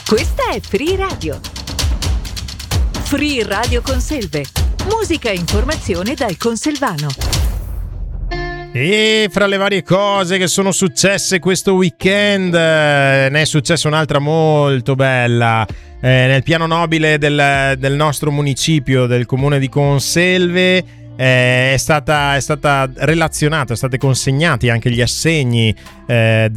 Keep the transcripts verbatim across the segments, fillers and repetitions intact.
Questa è Free Radio. Free Radio Conselve. Musica e informazione dal conselvano. E fra le varie cose che sono successe questo weekend, eh, ne è successa un'altra molto bella. Eh, nel piano nobile del, del nostro municipio, del comune di Conselve, eh, è stata, è stata relazionata, sono stati consegnati anche gli assegni eh,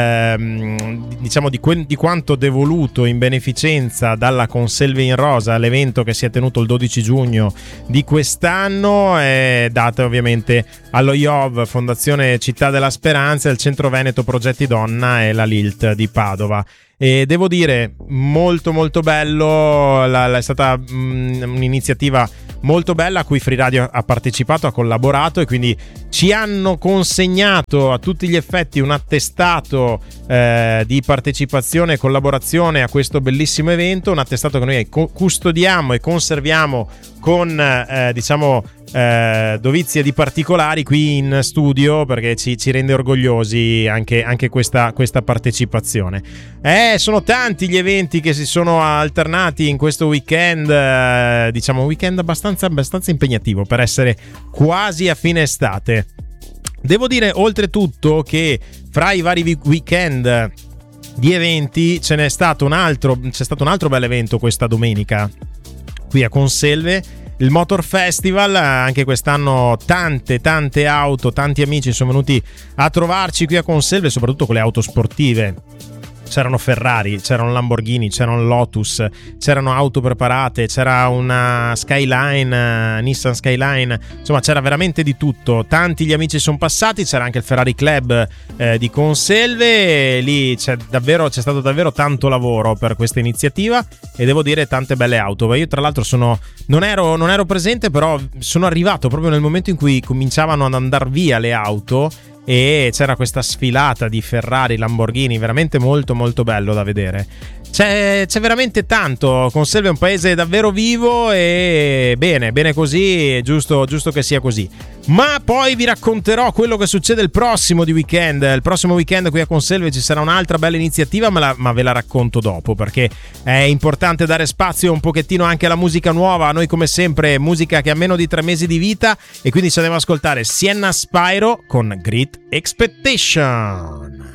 del, diciamo di, que- di quanto devoluto in beneficenza dalla Conselve in Rosa, l'evento che si è tenuto il dodici giugno di quest'anno, è data ovviamente allo I O V, Fondazione Città della Speranza, il Centro Veneto Progetti Donna e la L I L T di Padova. E devo dire molto molto bello, la, la, è stata mh, un'iniziativa molto bella a cui Free Radio ha partecipato, ha collaborato, e quindi ci hanno consegnato a tutti gli effetti un attestato eh, di partecipazione e collaborazione a questo bellissimo evento, un attestato che noi co- custodiamo e conserviamo con eh, diciamo eh, dovizie di particolari qui in studio, perché ci, ci rende orgogliosi anche, anche questa, questa partecipazione. Eh, sono tanti gli eventi che si sono alternati in questo weekend, eh, diciamo un weekend abbastanza, abbastanza impegnativo per essere quasi a fine estate. Devo dire oltretutto che fra i vari weekend di eventi ce n'è stato un altro, c'è stato un altro bel evento questa domenica qui a Conselve, il Motor Festival. Anche quest'anno tante tante auto, tanti amici sono venuti a trovarci qui a Conselve, soprattutto con le auto sportive. C'erano Ferrari, c'erano Lamborghini, c'erano Lotus, c'erano auto preparate, c'era una Skyline, uh, Nissan Skyline, insomma c'era veramente di tutto. Tanti gli amici sono passati, c'era anche il Ferrari Club eh, di Conselve, e lì c'è davvero, c'è stato davvero tanto lavoro per questa iniziativa, e devo dire tante belle auto. Io tra l'altro sono non ero, non ero presente, però sono arrivato proprio nel momento in cui cominciavano ad andare via le auto, e c'era questa sfilata di Ferrari, Lamborghini, veramente molto molto bello da vedere. C'è, c'è veramente tanto. Conselve è un paese davvero vivo, e bene, bene così, è giusto, giusto che sia così. Ma poi vi racconterò quello che succede il prossimo di weekend. Il prossimo weekend qui a Conselve ci sarà un'altra bella iniziativa, ma, la, ma ve la racconto dopo, perché è importante dare spazio un pochettino anche alla musica nuova. A noi come sempre musica che ha meno di tre mesi di vita, e quindi ci andiamo ad ascoltare Sienna Spyro con Great Expectation.